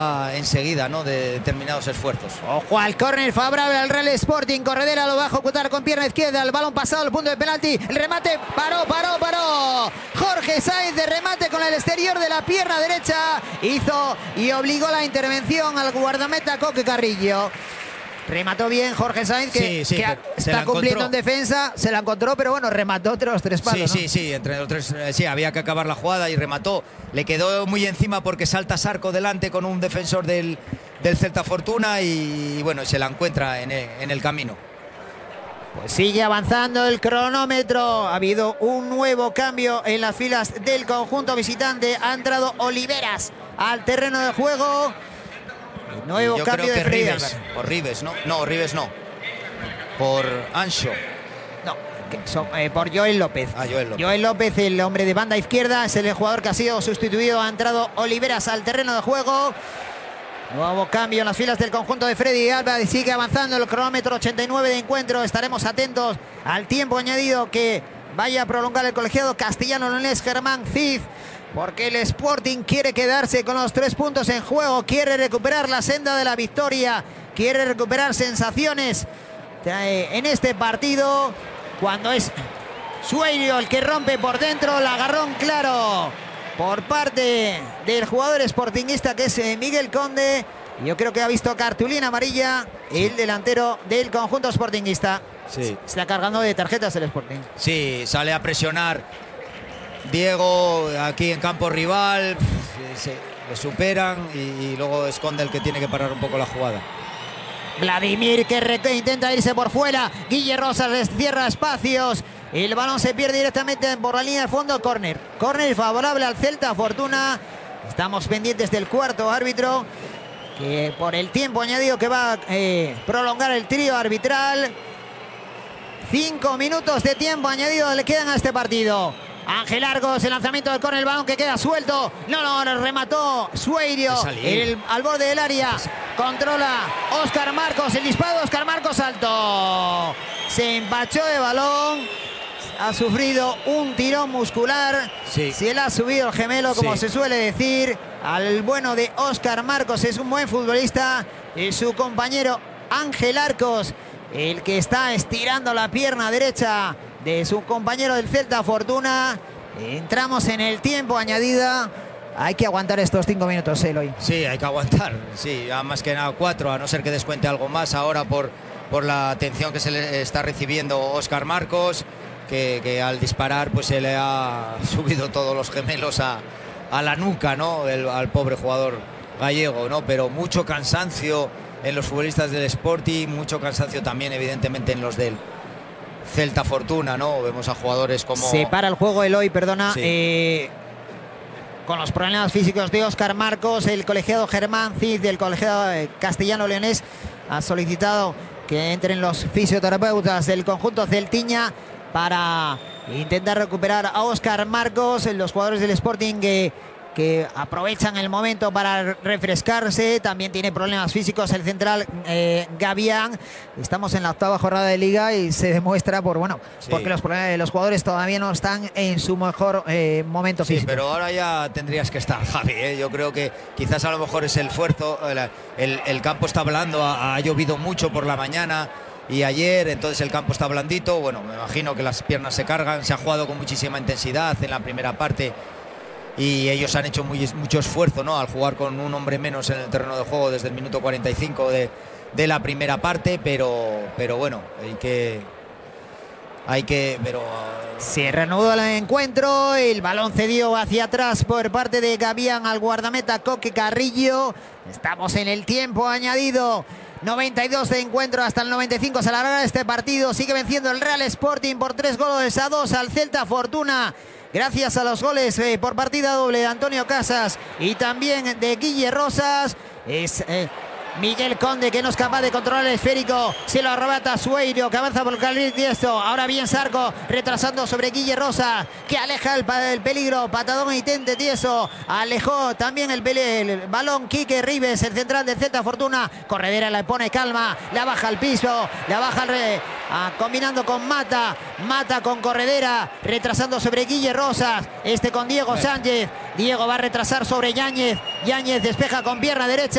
enseguida, ¿no?, de determinados esfuerzos. Ojo al córner favorable al Real Sporting. Corredera lo va a ejecutar con pierna izquierda. El balón pasado al punto de penalti. El remate paró. Jorge Sáenz de remate con el exterior de la pierna derecha. Hizo y obligó la intervención al guardameta Coque Carrillo. Remató bien Jorge Sáenz, que está cumpliendo en defensa. Se la encontró, pero bueno, remató entre los tres palos. Sí, entre los tres. Sí, había que acabar la jugada y remató. Le quedó muy encima porque salta Sarco delante con un defensor del Celta Fortuna y bueno, se la encuentra en el camino. Pues sigue avanzando el cronómetro. Ha habido un nuevo cambio en las filas del conjunto visitante. Ha entrado Oliveras al terreno de juego. Nuevo yo cambio creo que de Freddy. Por Rives, ¿no? No, Rives no. Por Ancho. No, por Joel López. Joel López, el hombre de banda izquierda, es el jugador que ha sido sustituido. Ha entrado Oliveras al terreno de juego. Nuevo cambio en las filas del conjunto de Freddy Alba. Sigue avanzando el cronómetro, 89 de encuentro. Estaremos atentos al tiempo añadido que vaya a prolongar el colegiado castellano-leonés Germán Cid, porque el Sporting quiere quedarse con los 3 puntos en juego, quiere recuperar la senda de la victoria, quiere recuperar sensaciones en este partido, cuando es Sueiro el que rompe por dentro. El agarrón claro por parte del jugador sportinguista, que es Miguel Conde. Yo creo que ha visto cartulina amarilla el delantero del conjunto sportinguista. Sí. Está cargando de tarjetas el Sporting. Sí, sale a presionar Diego aquí en campo rival, le superan y luego esconde el que tiene que parar un poco la jugada. Vladimir que intenta irse por fuera. Guille Rosas les cierra espacios. El balón se pierde directamente por la línea de fondo. Córner favorable al Celta Fortuna. Estamos pendientes del cuarto árbitro, que por el tiempo añadido que va a prolongar el trío arbitral. 5 minutos de tiempo añadido le quedan a este partido. Ángel Argos, el lanzamiento del córner, el balón que queda suelto. No, remató Sueiro al borde del área. Controla Óscar Marcos, el disparo de Óscar Marcos alto. Se empachó de balón. Ha sufrido un tirón muscular. Sí. Se le ha subido el gemelo, como se suele decir. Al bueno de Óscar Marcos, es un buen futbolista. Y su compañero Ángel Arcos, el que está estirando la pierna derecha de su compañero del Celta Fortuna. Entramos en el tiempo añadido. Hay que aguantar estos 5 minutos, Eloy. Sí, hay que aguantar. Sí, ya más que nada 4, a no ser que descuente algo más ahora por la atención que se le está recibiendo Óscar Marcos, que al disparar pues se le ha subido todos los gemelos a la nuca, ¿no? Al pobre jugador gallego, ¿no? Pero mucho cansancio en los futbolistas del Sporting, mucho cansancio también evidentemente en los del Celta Fortuna, ¿no? Vemos a jugadores como... Se para el juego, Eloy, perdona. Sí. Con los problemas físicos de Óscar Marcos, el colegiado Germán Cid del colegiado castellano-leonés ha solicitado que entren los fisioterapeutas del conjunto celtiña para intentar recuperar a Óscar Marcos. Los jugadores del Sporting que aprovechan el momento para refrescarse. También tiene problemas físicos el central Gavián. Estamos en la 8ª jornada de Liga y se demuestra porque los jugadores todavía no están en su mejor momento físico. Sí, pero ahora ya tendrías que estar, Javi, ¿eh? Yo creo que quizás a lo mejor es el esfuerzo. El campo está blando, ha llovido mucho por la mañana y ayer, entonces el campo está blandito. Bueno, me imagino que las piernas se cargan. Se ha jugado con muchísima intensidad en la primera parte y ellos han hecho mucho esfuerzo, ¿no?, al jugar con un hombre menos en el terreno de juego desde el minuto 45 de la primera parte, pero bueno, Se reanudó el encuentro. El balón cedido hacia atrás por parte de Gavián al guardameta Coque Carrillo. Estamos en el tiempo añadido. 92 de encuentro, hasta el 95 se alargará este partido. Sigue venciendo el Real Sporting por 3-2 al Celta Fortuna, gracias a los goles por partida doble de Antonio Casas y también de Guille Rosas. Es Miguel Conde, que no es capaz de controlar el esférico. Se lo arrebata Sueiro, que avanza por el carril diestro. Ahora bien Sarco, retrasando sobre Guille Rosa, que aleja el peligro. Patadón y tente tieso. Alejó también el balón Quique Rives, el central del Celta Fortuna. Corredera le pone calma, la baja al piso, la baja combinando con Mata. Mata con Corredera, retrasando sobre Guille Rosas. Con Diego Sánchez. Diego va a retrasar sobre Yáñez. Yáñez despeja con pierna derecha.